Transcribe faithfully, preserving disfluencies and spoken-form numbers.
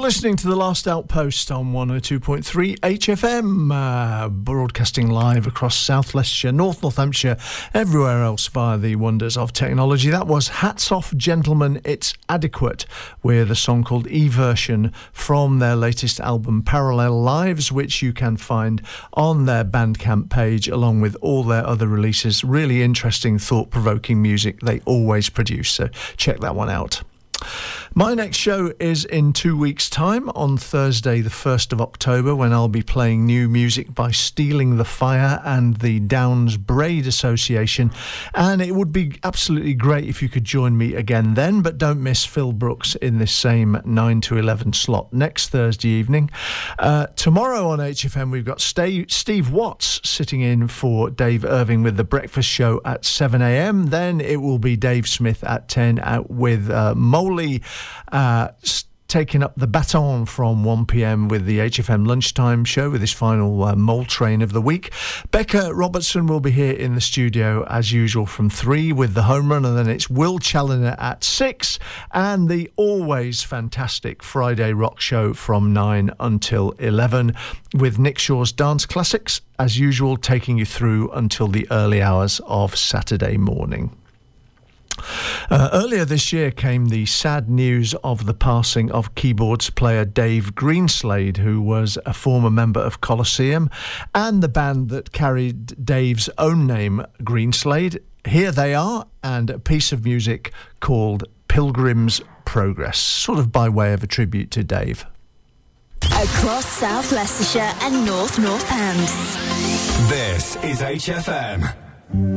listening to The Last Outpost on one oh two point three H F M, uh, broadcasting live across South Leicestershire, North Northamptonshire, everywhere else via the wonders of technology. That was Hats Off Gentlemen, It's Adequate, with a song called E-Version from their latest album Parallel Lives, which you can find on their Bandcamp page along with all their other releases. Really interesting, thought-provoking music they always produce, so check that one out. My next show is in two weeks' time on Thursday the first of October, when I'll be playing new music by Stealing the Fire and the Downs Braid Association, and it would be absolutely great if you could join me again then, but don't miss Phil Brooks in this same nine to eleven slot next Thursday evening. Uh, tomorrow on H F M we've got Steve, Steve Watts sitting in for Dave Irving with The Breakfast Show at seven a.m. Then it will be Dave Smith at ten out with uh, Molly Uh, taking up the baton from one p.m. with the H F M lunchtime show with his final uh, Mole Train of the week. Becca Robertson will be here in the studio as usual from three with the home run, and then it's Will Challoner at six and the always fantastic Friday Rock Show from nine until eleven with Nick Shaw's Dance Classics as usual, taking you through until the early hours of Saturday morning. Uh, earlier this year came the sad news of the passing of keyboards player Dave Greenslade, who was a former member of Colosseum and the band that carried Dave's own name, Greenslade. Here they are, and a piece of music called Pilgrim's Progress, sort of by way of a tribute to Dave. Across South Leicestershire and North Northants. This is H F M.